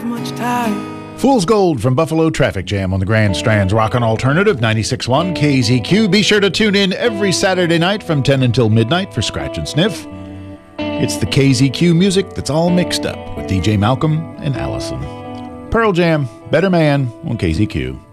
much time. Fool's Gold from Buffalo Traffic Jam on the Grand Strand's Rockin' Alternative 96.1 KZQ. Be sure to tune in every Saturday night from 10 until midnight for Scratch and Sniff. It's the KZQ music that's all mixed up with DJ Malcolm and Allison. Pearl Jam, Better Man on KZQ.